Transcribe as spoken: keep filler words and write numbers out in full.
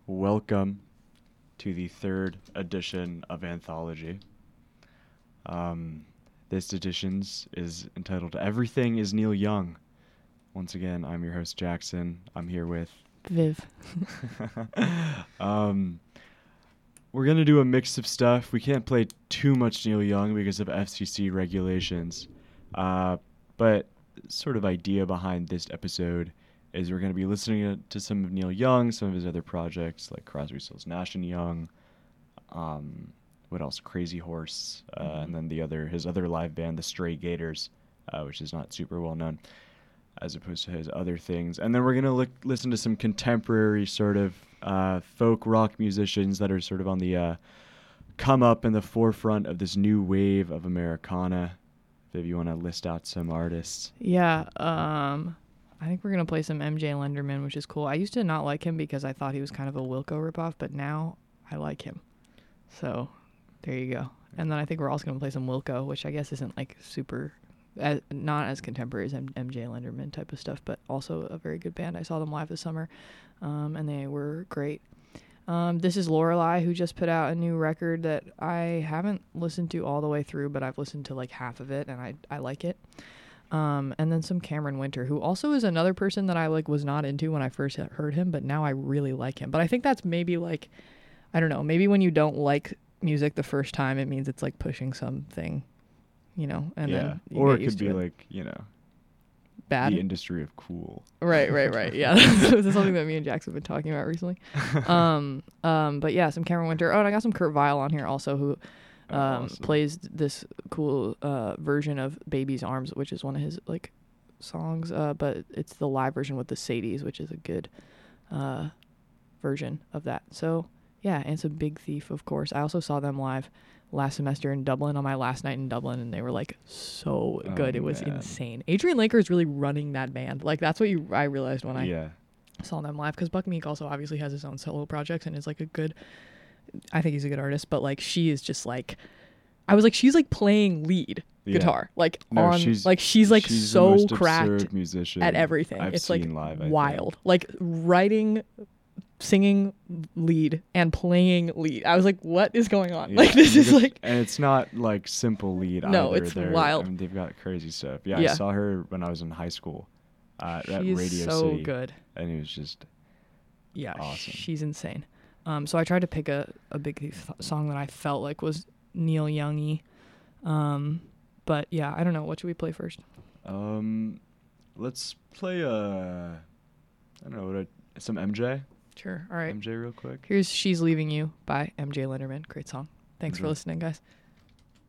welcome to the third edition of Anthology. Um, this edition is entitled Everything is Neil Young. Once again, I'm your host, Jackson. I'm here with... Viv. um, we're going to do a mix of stuff. We can't play too much Neil Young because of F C C regulations. Uh, but sort of idea behind this episode is we're going to be listening to some of Neil Young, some of his other projects like Crosby, Stills, Nash and Young. Um, what else? Crazy Horse, uh, mm-hmm. and then the other his other live band, the Stray Gators, uh, which is not super well known, as opposed to his other things. And then we're gonna look listen to some contemporary sort of uh, folk rock musicians that are sort of on the uh, come up in the forefront of this new wave of Americana. If you want to list out some artists, yeah. Um, I think we're going to play some M J Lenderman, which is cool. I used to not like him because I thought he was kind of a Wilco ripoff, but now I like him. So there you go. And then I think we're also going to play some Wilco, which I guess isn't like super, as, not as contemporary as M- MJ Lenderman type of stuff, but also a very good band. I saw them live this summer, um, and they were great. Um, this is Lorelei, who just put out a new record that I haven't listened to all the way through, but I've listened to like half of it, and I I like it. Um, and then some Cameron Winter, who also is another person that I like was not into when I first heard him, but now I really like him. But I think that's maybe like, I don't know, maybe when you don't like music the first time, it means it's like pushing something, you know, and yeah. then you or get it used could be to it. like, you know, bad the industry of cool. Right, right, right. Yeah, this is something that me and Jax have been talking about recently. um, um, but yeah, some Cameron Winter. Oh, and I got some Kurt Vile on here also, who um, oh, awesome. plays this cool uh, version of Baby's Arms, which is one of his like songs. Uh, but it's the live version with the Sadies, which is a good uh, version of that. So yeah, and some Big Thief, of course. I also saw them live last semester in Dublin on my last night in Dublin, and they were like so good. Oh, it was man. insane. Adrian Laker is really running that band. Like that's what you I realized when I yeah. saw them live, because Buck Meek also obviously has his own solo projects and is like a good, I think he's a good artist, but like she is just like, I was like, she's like playing lead yeah. guitar, like no, on, she's, like she's like she's so the most cracked musician at everything. I've it's seen like live, I wild, think. like writing, singing lead and playing lead. I was like, what is going on? Yeah. Like this and is like, and it's not like simple lead no, either. it's They're, wild. I mean, they've got crazy stuff. Yeah, Yeah. I saw her when I was in high school uh, at she's Radio so City, good. and it was just Yeah, awesome. She's insane. Um, so I tried to pick a, a Big Thief song that I felt like was Neil Young-y. Um, but yeah, I don't know. What should we play first? Um, let's play uh, I don't know, what a, some M J. Sure. All right. M J real quick. Here's She's Leaving You by M J Lenderman. Great song. Thanks Enjoy. for listening, guys.